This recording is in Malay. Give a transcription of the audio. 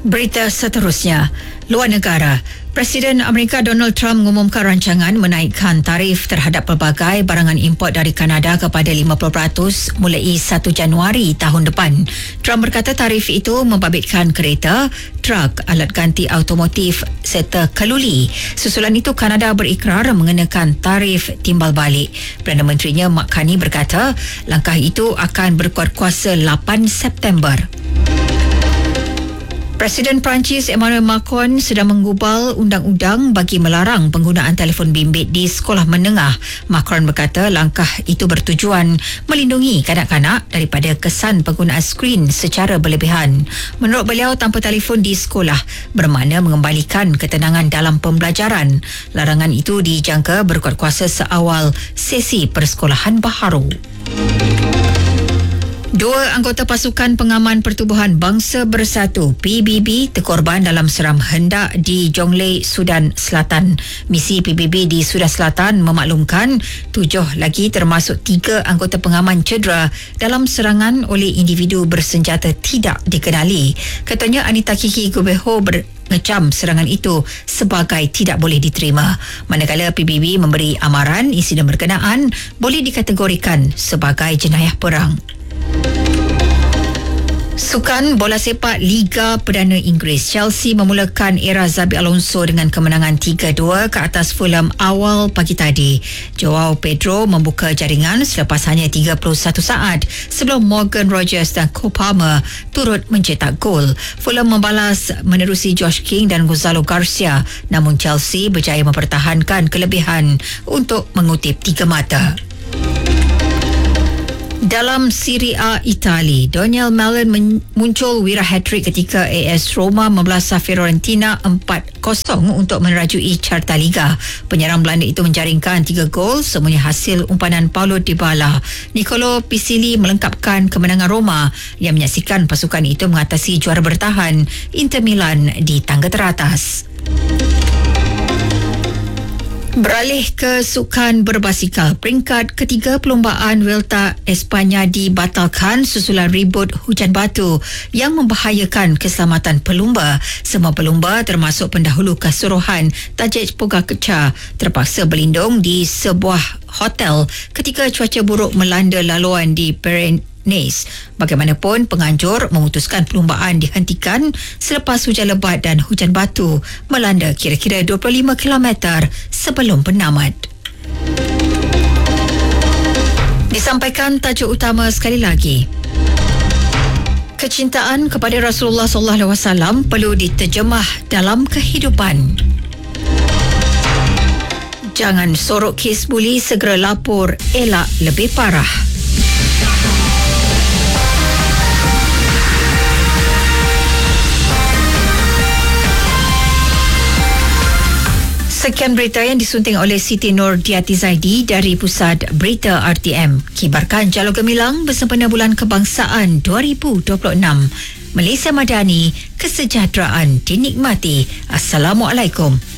Berita seterusnya, luar negara. Presiden Amerika Donald Trump mengumumkan rancangan menaikkan tarif terhadap pelbagai barangan import dari Kanada kepada 50% mulai 1 Januari tahun depan. Trump berkata tarif itu membabitkan kereta, truk, alat ganti automotif serta keluli. Susulan itu, Kanada berikrar mengenakan tarif timbal balik. Perdana Menterinya Mark Carney berkata langkah itu akan berkuat kuasa 8 September. Presiden Perancis Emmanuel Macron sedang menggubal undang-undang bagi melarang penggunaan telefon bimbit di sekolah menengah. Macron berkata langkah itu bertujuan melindungi kanak-kanak daripada kesan penggunaan skrin secara berlebihan. Menurut beliau, tanpa telefon di sekolah bermakna mengembalikan ketenangan dalam pembelajaran. Larangan itu dijangka berkuat kuasa seawal sesi persekolahan baharu. 2 anggota Pasukan Pengaman Pertubuhan Bangsa Bersatu PBB terkorban dalam seram hendak di Jonglei, Sudan Selatan. Misi PBB di Sudan Selatan memaklumkan 7 lagi termasuk 3 anggota pengaman cedera dalam serangan oleh individu bersenjata tidak dikenali. Katanya Anita Kiki Gubeho mengecam serangan itu sebagai tidak boleh diterima. Manakala PBB memberi amaran insiden berkenaan boleh dikategorikan sebagai jenayah perang. Sukan bola sepak Liga Perdana Inggeris, Chelsea memulakan era Xabi Alonso dengan kemenangan 3-2 ke atas Fulham awal pagi tadi. Joao Pedro membuka jaringan selepas hanya 31 saat sebelum Morgan Rogers dan Cole Palmer turut mencetak gol. Fulham membalas menerusi Josh King dan Gonzalo Garcia, namun Chelsea berjaya mempertahankan kelebihan untuk mengutip 3 mata. Dalam Serie A Itali, Daniel Malen muncul wira hat-trick ketika AS Roma membelasah Fiorentina 4-0 untuk menerajui carta Liga. Penyerang Belanda itu menjaringkan 3 gol, semuanya hasil umpanan Paulo Dybala. Nicolo Pisilli melengkapkan kemenangan Roma yang menyaksikan pasukan itu mengatasi juara bertahan Inter Milan di tangga teratas. Beralih ke sukan berbasikal, peringkat ketiga perlombaan Vuelta Espanya dibatalkan susulan ribut hujan batu yang membahayakan keselamatan pelumba. Semua pelumba termasuk pendahulu keseluruhan Tadej Pogacar terpaksa berlindung di sebuah hotel ketika cuaca buruk melanda laluan di Pyrenees. Bagaimanapun, penganjur memutuskan perlumbaan dihentikan selepas hujan lebat dan hujan batu melanda kira-kira 25 km sebelum penamat. Disampaikan tajuk utama sekali lagi. Kecintaan kepada Rasulullah SAW perlu diterjemah dalam kehidupan. Jangan sorok kes buli, segera lapor, elak lebih parah. Sekian berita yang disunting oleh Siti Nur Diati Zaidi dari Pusat Berita RTM. Kibarkan Jalur Gemilang bersempena Bulan Kebangsaan 2026. Malaysia Madani, kesejahteraan dinikmati. Assalamualaikum.